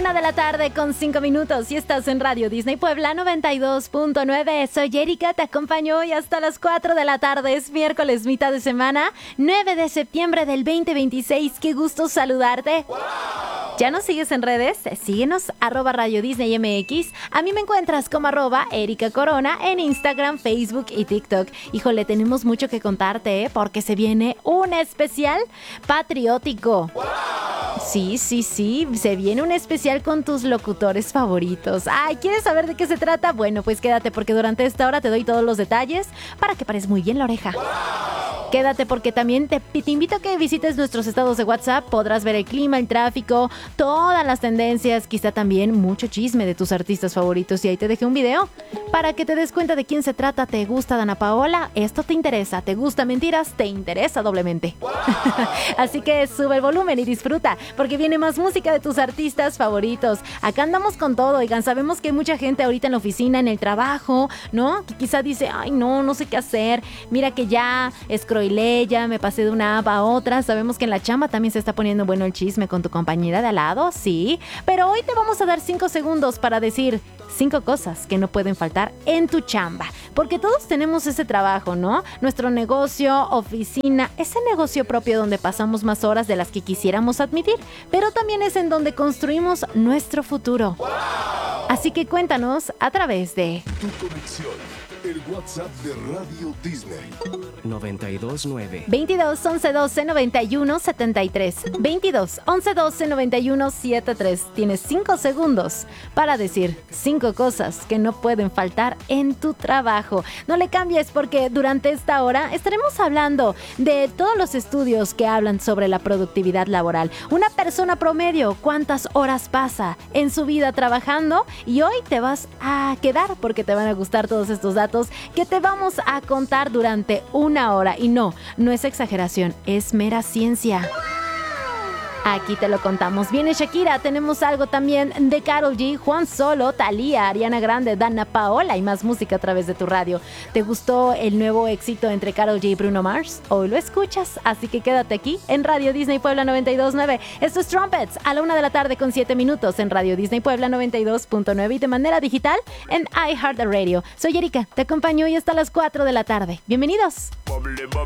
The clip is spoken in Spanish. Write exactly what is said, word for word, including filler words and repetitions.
Una de la tarde con cinco minutos y estás en Radio Disney Puebla noventa y dos punto nueve. Soy Erika, te acompaño hoy hasta las cuatro de la tarde. Es miércoles, mitad de semana, nueve de septiembre del veinte veintiséis. Qué gusto saludarte. ¡Wow! ¿Ya nos sigues en redes? Síguenos, arroba Radio Disney M X. A mí me encuentras como arroba Erika Corona en Instagram, Facebook y TikTok. Híjole, tenemos mucho que contarte, ¿eh? Porque se viene un especial patriótico. ¡Wow! Sí, sí, sí, se viene un especial con tus locutores favoritos. Ay, ¿quieres saber de qué se trata? Bueno, pues quédate porque durante esta hora te doy todos los detalles para que pares muy bien la oreja. ¡Wow! Quédate porque también te, te invito a que visites nuestros estados de WhatsApp. Podrás ver el clima, el tráfico, todas las tendencias, quizá también mucho chisme de tus artistas favoritos. Y ahí te dejé un video para que te des cuenta de quién se trata. ¿Te gusta Dana Paola? Esto te interesa. ¿Te gusta Mentiras? Te interesa doblemente. ¡Wow! Así que sube el volumen y disfruta, porque viene más música de tus artistas favoritos. Acá andamos con todo, oigan, sabemos que hay mucha gente ahorita en la oficina, en el trabajo, ¿no? Que quizá dice, ay no, no sé qué hacer. Mira que ya escroilé, ya me pasé de una app a otra. Sabemos que en la chamba también se está poniendo bueno el chisme con tu compañera de al lado, sí. Pero hoy te vamos a dar cinco segundos para decir cinco cosas que no pueden faltar en tu chamba. Porque todos tenemos ese trabajo, ¿no? Nuestro negocio, oficina, ese negocio propio donde pasamos más horas de las que quisiéramos admitir, pero también es en donde construimos nuestro futuro. ¡Wow! Así que cuéntanos a través de Tu conexión, el WhatsApp de Radio Disney. noventa y dos nueve veintidós once doce noventa y uno setenta y tres. veintidós once doce noventa y uno setenta y tres. Tienes cinco segundos para decir cinco cosas que no pueden faltar en tu trabajo. No le cambies porque durante esta hora estaremos hablando de todos los estudios que hablan sobre la productividad laboral. Una persona promedio, ¿cuántas horas pasa en su vida trabajando? Y hoy te vas a quedar porque te van a gustar todos estos datos que te vamos a contar durante una hora. Y no, no es exageración, es mera ciencia. Aquí te lo contamos. Viene Shakira, tenemos algo también de Karol G, Juan Solo, Thalía, Ariana Grande, Dana Paola y más música a través de tu radio. ¿Te gustó el nuevo éxito entre Karol G y Bruno Mars? Hoy lo escuchas, así que quédate aquí en Radio Disney Puebla noventa y dos punto nueve. Esto es Trumpets a la una de la tarde con siete minutos en Radio Disney Puebla noventa y dos punto nueve y de manera digital en iHeartRadio. Soy Erika, te acompaño hoy hasta las cuatro de la tarde. Bienvenidos. Bubbly, bubbly.